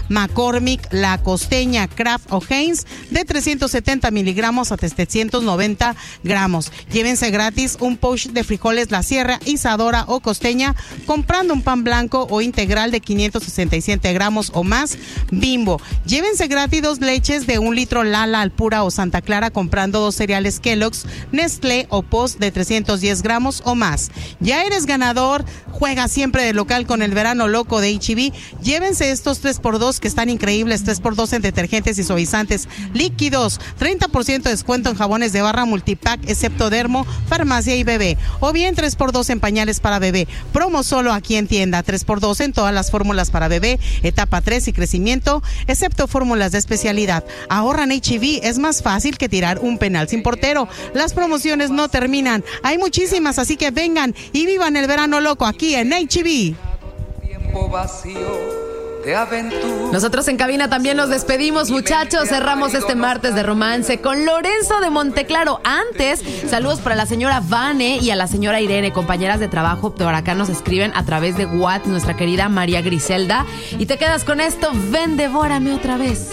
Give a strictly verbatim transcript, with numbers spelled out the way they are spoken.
McCormick, La Costeña, Kraft o Heinz de trescientos setenta miligramos a setecientos noventa gramos. Llévense gratis un pouch de frijoles La Sierra, Isadora o Costeña comprando un pan blanco o integral de quinientos sesenta y siete gramos o más Bimbo. Llévense gratis dos leches de un litro Lala, Alpura o Santa Clara comprando dos cereales Kellogg's, Nestlé o Post de trescientos diez gramos o más. Ya eres ganador, juega siempre de local con el verano loco de H E B. Llévense estos tres por dos que están increíbles, tres por dos en detergentes y suavizantes líquidos, treinta por ciento de descuento en jabones de barra multipack excepto Dermo, Farmacia y Bebé, o bien tres por dos en pañales para bebé. Promo solo aquí en tienda, tres por dos en todas las fórmulas para bebé, etapa tres y crecimiento, excepto fórmulas de especialidad. Ahorra en H E B, es más fácil que tirar un penal sin portero. Las promociones no terminan, hay muchísimas, así que vengan y vivan el verano loco aquí en H E B. Tiempo vacío de aventura. Nosotros en cabina también nos despedimos, muchachos. Cerramos este martes de romance con Lorenzo de Monteclaro. Antes, saludos para la señora Vane y a la señora Irene, compañeras de trabajo. Por acá nos escriben a través de WhatsApp, nuestra querida María Griselda. Y te quedas con esto, ven, devórame otra vez.